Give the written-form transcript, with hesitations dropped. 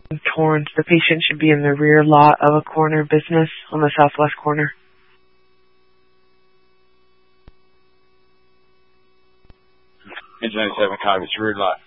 Torrance. The patient should be in the rear lot of a corner business on the southwest corner. Engine 97, copy. It's rear lot.